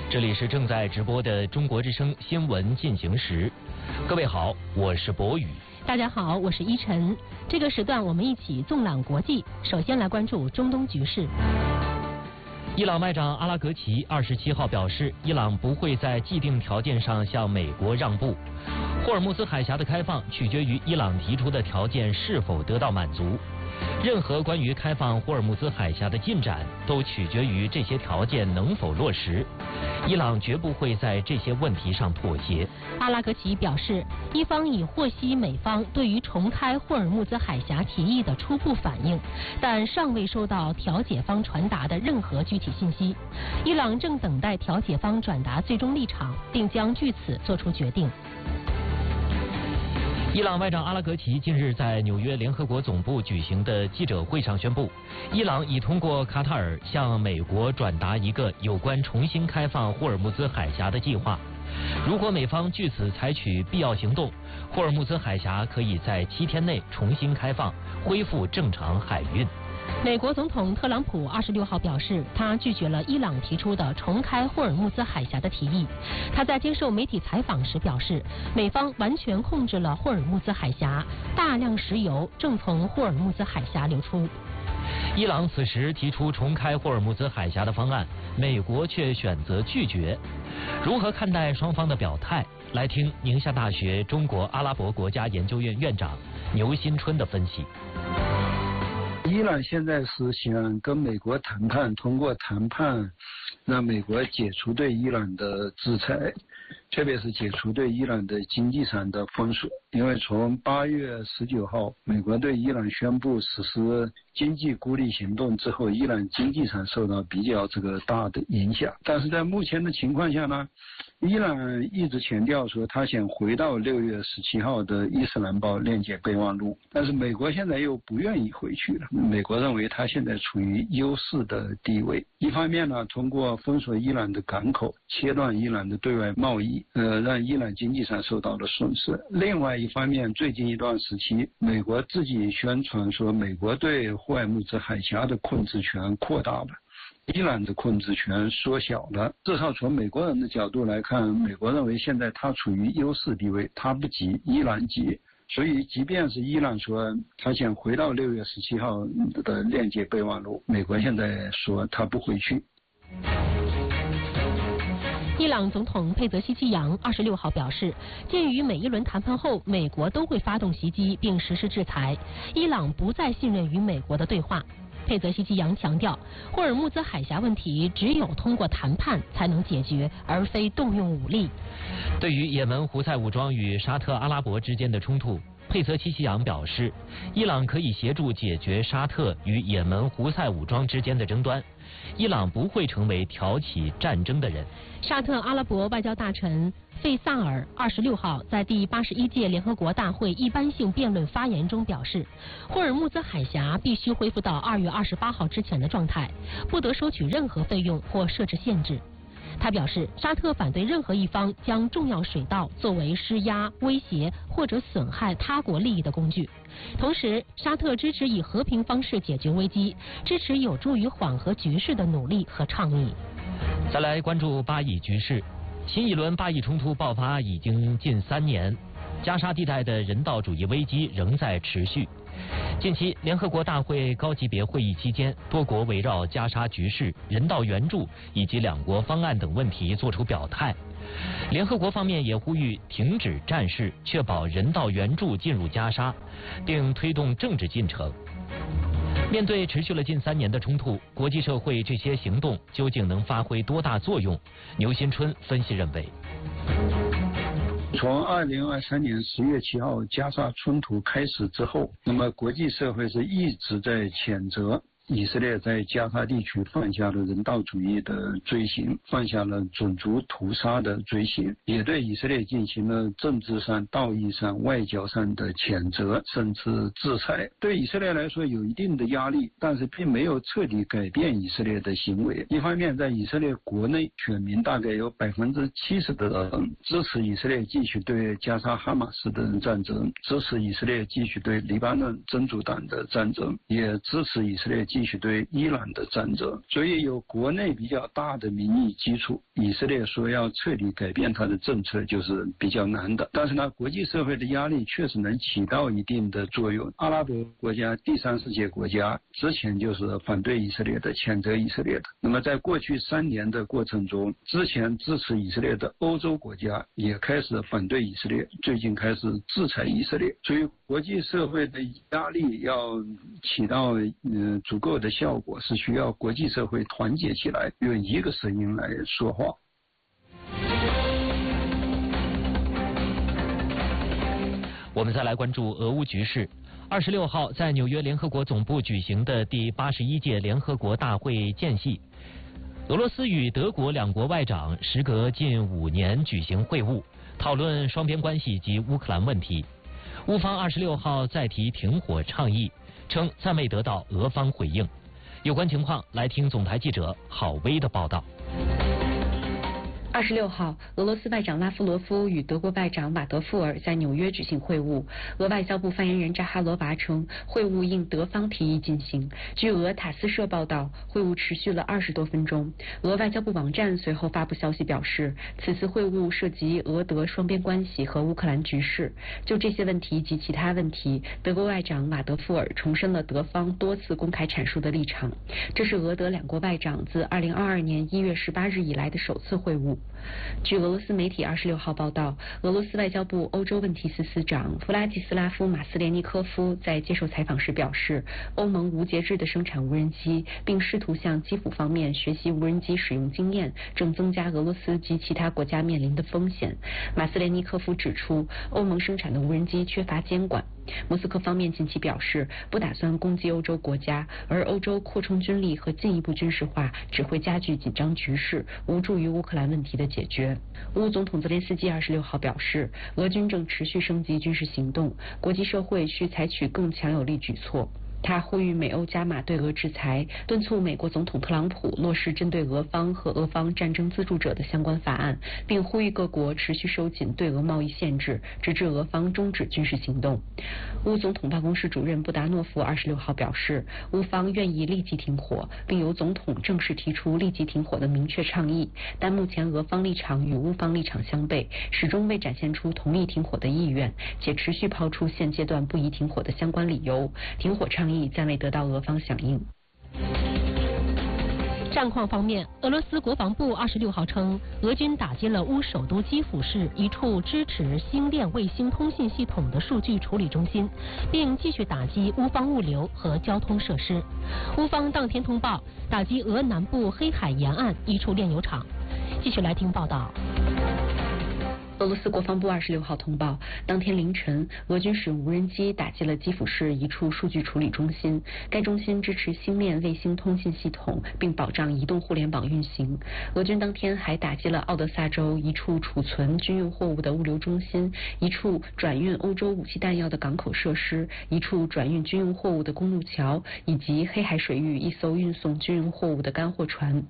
这里是正在直播的中国之声新闻进行时，各位好，我是博宇。 大家好，我是依晨。这个时段我们一起纵览国际，首先来关注中东局势。 伊朗外长阿拉格齐27号表示，伊朗不会在既定条件上向美国让步。霍尔木兹海峡的开放取决于伊朗提出的条件是否得到满足。任何关于开放霍尔木兹海峡的进展都取决于这些条件能否落实。伊朗绝不会在这些问题上妥协。 阿拉格齐表示，伊方已获悉美方对于重开霍尔木兹海峡提议的初步反应，但尚未收到调解方传达的任何具体信息。伊朗正等待调解方转达最终立场，并将据此作出决定。 伊朗外长阿拉格齐近日在纽约联合国总部举行的记者会上宣布，伊朗已通过卡塔尔向美国转达一个有关重新开放霍尔木兹海峡的计划。如果美方据此采取必要行动，霍尔木兹海峡可以在7天内重新开放，恢复正常海运。 美国总统特朗普26号表示，他拒绝了伊朗提出的重开霍尔木兹海峡的提议。他在接受媒体采访时表示，美方完全控制了霍尔木兹海峡，大量石油正从霍尔木兹海峡流出。 伊朗此时提出重开霍尔木兹海峡的方案，美国却选择拒绝。如何看待双方的表态？来听宁夏大学中国阿拉伯国家研究院院长牛新春的分析。 伊朗现在是想跟美国谈判，通过谈判让美国解除对伊朗的制裁，特别是解除对伊朗的经济上的封锁。因为从8月19号美国对伊朗宣布实施经济孤立行动之后，伊朗经济上受到比较大的影响。但是在目前的情况下呢，伊朗一直强调说他想回到6月17号的伊斯兰堡链接备忘录，但是美国现在又不愿意回去了。美国认为他现在处于优势的地位，一方面呢，通过封锁伊朗的港口，切断伊朗的对外贸易，让伊朗经济上受到了损失。另外一方面，最近一段时期，美国自己宣传说美国对霍尔木兹海峡的控制权扩大了，伊朗的控制权缩小了。至少从美国人的角度来看，美国认为现在他处于优势地位，他不急，伊朗急。所以即便是伊朗说他想回到6月17号的链接备忘录，美国现在说他不回去。 伊朗总统佩泽希奇扬26号表示，鉴于每一轮谈判后美国都会发动袭击并实施制裁，伊朗不再信任与美国的对话。佩泽希奇扬强调，霍尔木兹海峡问题只有通过谈判才能解决，而非动用武力。 对于也门胡塞武装与沙特阿拉伯之间的冲突，佩泽希奇扬表示，伊朗可以协助解决沙特与也门胡塞武装之间的争端，伊朗不会成为挑起战争的人。 沙特阿拉伯外交大臣费萨尔26号在第81届联合国大会一般性辩论发言中表示，霍尔木兹海峡必须恢复到2月28号之前的状态，不得收取任何费用或设置限制。他表示，沙特反对任何一方将重要水道作为施压、威胁或者损害他国利益的工具。同时，沙特支持以和平方式解决危机，支持有助于缓和局势的努力和倡议。 再来关注巴以局势，新一轮巴以冲突爆发已经近3年，加沙地带的人道主义危机仍在持续。近期联合国大会高级别会议期间，多国围绕加沙局势、人道援助以及两国方案等问题作出表态。联合国方面也呼吁停止战事，确保人道援助进入加沙，并推动政治进程。面对持续了近3年的冲突，国际社会这些行动究竟能发挥多大作用？牛新春分析认为， 从2023年10月7号加沙冲突开始之后，那么国际社会是一直在谴责以色列在加沙地区犯下了人道主义的罪行，犯下了种族屠杀的罪行，也对以色列进行了政治上、道义上、外交上的谴责，甚至制裁。对以色列来说有一定的压力，但是并没有彻底改变以色列的行为。一方面，在以色列国内，选民大概有70%的人支持以色列继续对加沙哈马斯的战争，支持以色列继续对黎巴嫩真主党的战争，也支持以色列继继续对伊朗的战争。所以有国内比较大的民意基础，以色列说要彻底改变它的政策就是比较难的。但是呢，国际社会的压力确实能起到一定的作用。阿拉伯国家、第三世界国家之前就是反对以色列的、谴责以色列的。那么在过去3年的过程中，之前支持以色列的欧洲国家也开始反对以色列，最近开始制裁以色列。所以国际社会的压力要起到足够的效果，是需要国际社会团结起来，用一个声音来说话。 我们再来关注俄乌局势。26号在纽约联合国总部举行的第81届联合国大会间隙，俄罗斯与德国两国外长时隔近5年举行会晤，讨论双边关系及乌克兰问题。乌方26号再提停火倡议，称暂未得到俄方回应。有关情况，来听总台记者郝薇的报道。 26号，俄罗斯外长拉夫罗夫与德国外长瓦德富尔在纽约举行会晤。俄外交部发言人扎哈罗娃称，会晤应德方提议进行。据俄塔斯社报道，会晤持续了20多分钟。俄外交部网站随后发布消息表示，此次会晤涉及俄德双边关系和乌克兰局势。就这些问题及其他问题，德国外长瓦德富尔重申了德方多次公开阐述的立场。这是俄德两国外长自2022年1月18日以来的首次会晤。据俄罗斯媒体26号报道，俄罗斯外交部欧洲问题司司长弗拉季斯拉夫·马斯连尼科夫在接受采访时表示，欧盟无节制地生产无人机，并试图向基辅方面学习无人机使用经验，正增加俄罗斯及其他国家面临的风险。马斯连尼科夫指出，欧盟生产的无人机缺乏监管。莫斯科方面近期表示，不打算攻击欧洲国家，而欧洲扩充军力和进一步军事化只会加剧紧张局势，无助于乌克兰问题的解决。乌总统泽连斯基26号表示，俄军正持续升级军事行动，国际社会需采取更强有力举措。他呼吁美欧加码对俄制裁，敦促美国总统特朗普落实针对俄方和俄方战争资助者的相关法案，并呼吁各国持续收紧对俄贸易限制，直至俄方终止军事行动。乌总统办公室主任布达诺夫26号表示，乌方愿意立即停火，并由总统正式提出立即停火的明确倡议，但目前俄方立场与乌方立场相悖，始终未展现出同意停火的意愿，且持续抛出现阶段不宜停火的相关理由。停火倡议暂未得到俄方响应。 战况方面，俄罗斯国防部26号称，俄军打击了乌首都基辅市一处支持星链卫星通信系统的数据处理中心，并继续打击乌方物流和交通设施。乌方当天通报打击俄南部黑海沿岸一处炼油厂。继续来听报道。 俄罗斯国防部26号通报，当天凌晨，俄军使用无人机打击了基辅市一处数据处理中心。该中心支持星链卫星通信系统，并保障移动互联网运行。俄军当天还打击了奥德萨州一处储存军用货物的物流中心，一处转运欧洲武器弹药的港口设施，一处转运军用货物的公路桥，以及黑海水域一艘运送军用货物的干货船。